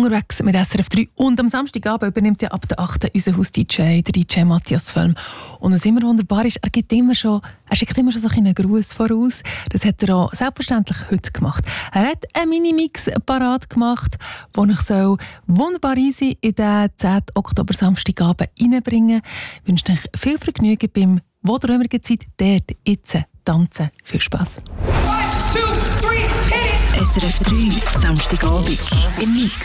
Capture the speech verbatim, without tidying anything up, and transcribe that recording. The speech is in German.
unterwegs mit S R F drei. Und am Samstagabend übernimmt ja ab der achten unser Haus-D J, der D J Matthias Völm. Und was immer wunderbar ist, er, gibt immer schon, er schickt immer schon so einen Gruß voraus. Das hat er auch selbstverständlich heute gemacht. Er hat einen Minimix parat gemacht, den ich so wunderbar easy in den zehnten Oktober Samstagabend reinbringen. Ich wünsche euch viel Vergnügen beim «Wo der immer Zeit dort jetzt tanzen». Viel Spass. One, two, three, hit it! S R F drei, Samstagabend im Mix.